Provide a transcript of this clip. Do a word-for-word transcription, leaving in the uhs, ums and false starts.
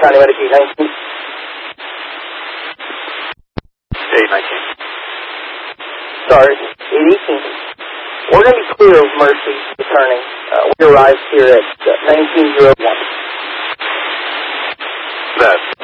County Medic eight nineteen. eight nineteen. Sorry, eight eighteen. We're going to be clear of Mercy returning. Uh, we arrived here at uh, nineteen oh one. That's